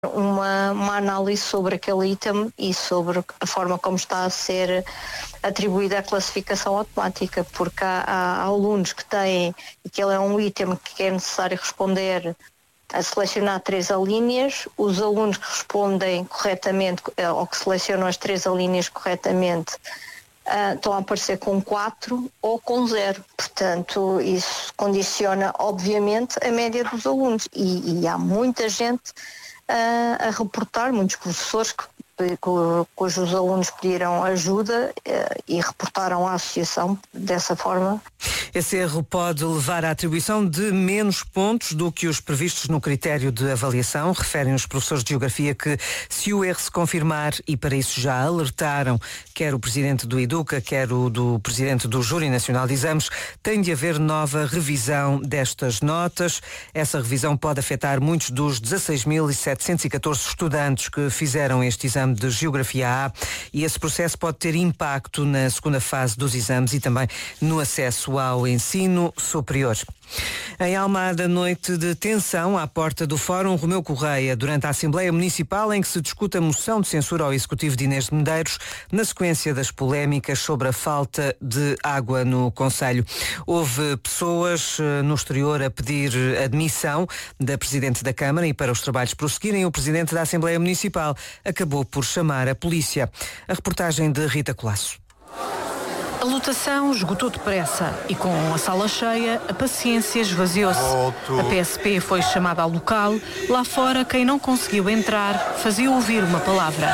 uma análise sobre aquele item e sobre a forma como está a ser atribuída a classificação automática, porque há alunos que têm, e que ele é um item que é necessário responder a selecionar 3 alíneas, os alunos que respondem corretamente ou que selecionam as 3 alíneas corretamente estão a aparecer com 4 ou com 0. Portanto, isso condiciona obviamente a média dos alunos e há muita gente a reportar, muitos professores cujos alunos pediram ajuda e reportaram à associação dessa forma. Esse erro pode levar à atribuição de menos pontos do que os previstos no critério de avaliação. Referem os professores de Geografia que, se o erro se confirmar, e para isso já alertaram quer o presidente do Educa, quer o do presidente do Júri Nacional de Exames, tem de haver nova revisão destas notas. Essa revisão pode afetar muitos dos 16.714 estudantes que fizeram este exame de Geografia A, e esse processo pode ter impacto na segunda fase dos exames e também no acesso ao ensino superior. Em Almada, noite de tensão à porta do Fórum Romeu Correia, durante a Assembleia Municipal em que se discute a moção de censura ao Executivo de Inês de Medeiros, na sequência das polémicas sobre a falta de água no concelho. Houve pessoas no exterior a pedir admissão da Presidente da Câmara e, para os trabalhos prosseguirem, o Presidente da Assembleia Municipal acabou por chamar a polícia. A reportagem de Rita Colasso. A lotação esgotou depressa e, com a sala cheia, a paciência esvaziou-se. A PSP foi chamada ao local. Lá fora, quem não conseguiu entrar fazia ouvir uma palavra.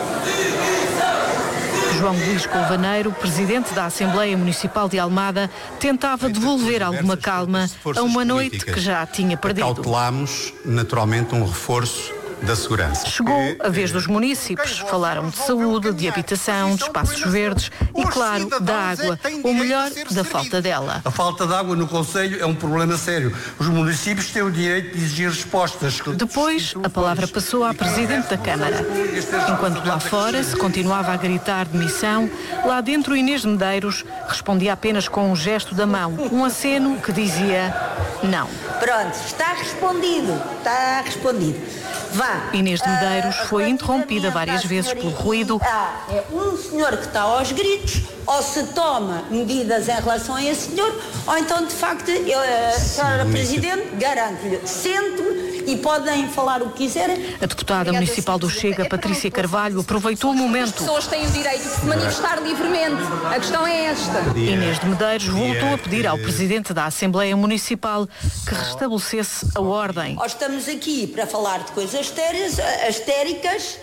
João Luís Colvaneiro, presidente da Assembleia Municipal de Almada, tentava devolver alguma calma a uma noite que já tinha perdido. Cautelámos, naturalmente, um reforço da segurança. Chegou a vez dos municípios. Falaram de saúde, de habitação, de espaços verdes e, claro, da água, ou melhor, da falta dela. A falta de água no concelho é um problema sério. Os municípios têm o direito de exigir respostas. Depois, a palavra passou à Presidente da Câmara. Enquanto lá fora se continuava a gritar demissão, lá dentro Inês de Medeiros respondia apenas com um gesto da mão, um aceno que dizia não. Pronto, está respondido. Vá. Inês de Medeiros foi interrompida várias vezes pelo ruído. É um senhor que está aos gritos, ou se toma medidas em relação a esse senhor, ou então, de facto, a senhora Presidente, garanto-lhe, sente-me e podem falar o que quiserem. A deputada municipal do Chega, Patrícia Carvalho, aproveitou o momento. As pessoas têm o direito de se manifestar livremente. A questão é esta. Inês de Medeiros voltou a pedir ao Presidente da Assembleia Municipal que restabelecesse a ordem. Nós estamos aqui para falar de coisas sérias,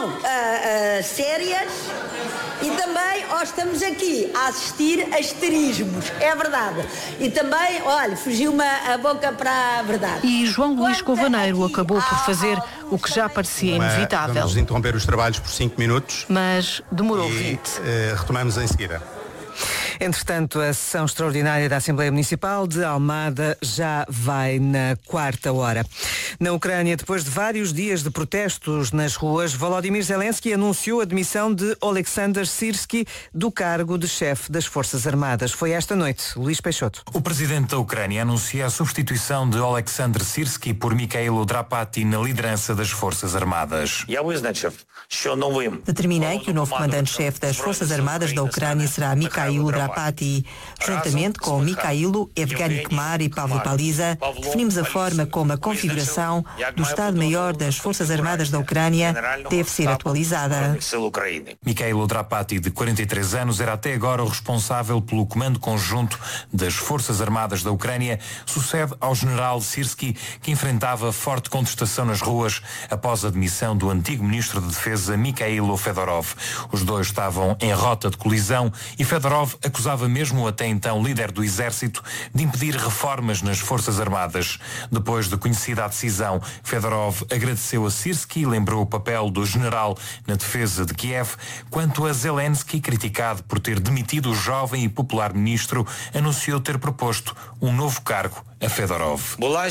e também estamos aqui a assistir a esterismos, é verdade. E também, olha, fugiu-me a boca para a verdade. E João Luís Colvaneiro acabou por fazer o que já parecia inevitável. Vamos interromper os trabalhos por 5 minutos. Mas demorou 20. Retomamos em seguida. Entretanto, a sessão extraordinária da Assembleia Municipal de Almada já vai na 4ª hora. Na Ucrânia, depois de vários dias de protestos nas ruas, Volodymyr Zelensky anunciou a demissão de Oleksandr Syrski do cargo de chefe das Forças Armadas. Foi esta noite. Luís Peixoto. O presidente da Ucrânia anuncia a substituição de Oleksandr Syrski por Mikhailo Drapati na liderança das Forças Armadas. Determinei que o novo comandante-chefe das Forças Armadas da Ucrânia será Mikhailo Drapati. Juntamente com Mikhailo, Evgeny Kmar e Pavlo Paliza, definimos a forma como a configuração do Estado-Maior das Forças Armadas da Ucrânia deve ser atualizada. Mikhailo Drapati, de 43 anos, era até agora o responsável pelo comando conjunto das Forças Armadas da Ucrânia, sucede ao general Syrski, que enfrentava forte contestação nas ruas após a demissão do antigo ministro de Defesa Mikhailo Fedorov. Os dois estavam em rota de colisão e Fedorov acusava mesmo o até então líder do exército de impedir reformas nas Forças Armadas. Depois de conhecida a decisão, Fedorov agradeceu a Syrski e lembrou o papel do general na defesa de Kiev. Quanto a Zelensky, criticado por ter demitido o jovem e popular ministro, anunciou ter proposto um novo cargo a Fedorov.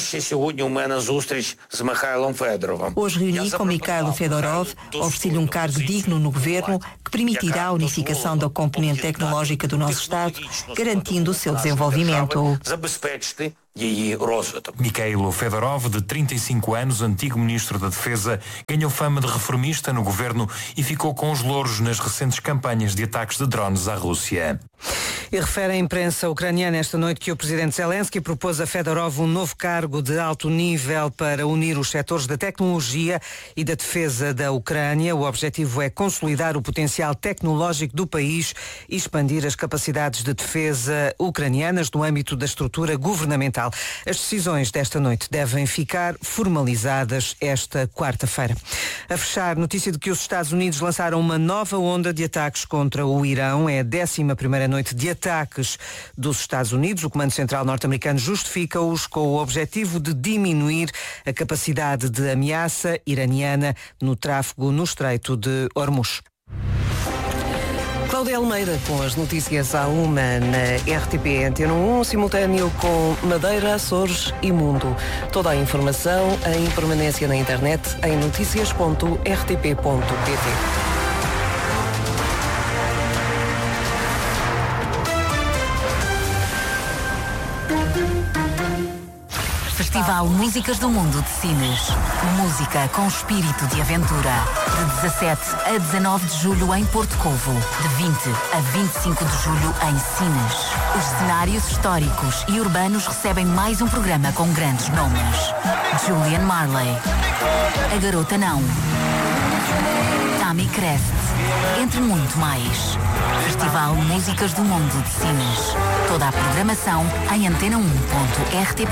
Hoje reuni com Mikhailo Fedorov, ofereci-lhe um cargo digno no governo que permitirá a unificação da componente tecnológica do nosso Estado, garantindo o seu desenvolvimento. Mikhailo Fedorov, de 35 anos, antigo ministro da Defesa, ganhou fama de reformista no governo e ficou com os louros nas recentes campanhas de ataques de drones à Rússia. E refere a imprensa ucraniana esta noite que o presidente Zelensky propôs a Fedorov um novo cargo de alto nível para unir os setores da tecnologia e da defesa da Ucrânia. O objetivo é consolidar o potencial tecnológico do país e expandir as capacidades de defesa ucranianas no âmbito da estrutura governamental. As decisões desta noite devem ficar formalizadas esta quarta-feira. A fechar, notícia de que os Estados Unidos lançaram uma nova onda de ataques contra o Irão. É a 11ª noite de ataques dos Estados Unidos. O Comando Central norte-americano justifica-os com o objetivo de diminuir a capacidade de ameaça iraniana no tráfego no Estreito de Hormuz. Cláudia Almeida com as notícias à 1 na RTP Antena 1, simultâneo com Madeira, Açores e Mundo. Toda a informação em permanência na internet em noticias.rtp.pt. Festival Músicas do Mundo de Sines. Música com espírito de aventura. De 17 a 19 de julho em Porto Covo. De 20 a 25 de julho em Sines. Os cenários históricos e urbanos recebem mais um programa com grandes nomes. Julian Marley. A Garota Não. Tammy Crest. Entre muito mais. Festival Músicas do Mundo de Sines. Toda a programação em antena1.rtp.pt.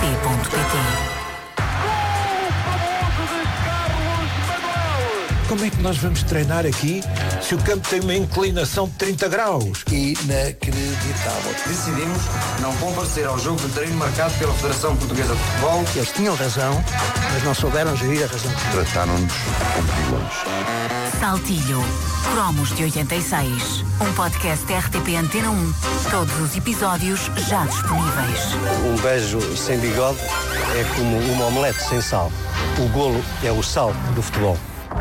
Como é que nós vamos treinar aqui se o campo tem uma inclinação de 30 graus? Inacreditável. Decidimos não comparecer ao jogo de treino marcado pela Federação Portuguesa de Futebol. Eles tinham razão, mas não souberam gerir a razão. Trataram-nos como vilões. Saltilho. Cromos de 86. Um podcast RTP Antena 1. Todos os episódios já disponíveis. Um beijo sem bigode é como uma omelete sem sal. O golo é o sal do futebol.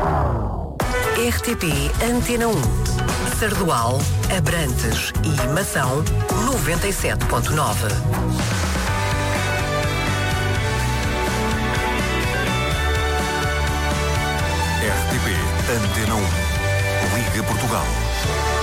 RTP Antena 1. Sardual, Abrantes e Mação 97.9. RTP Antena 1. Liga Portugal.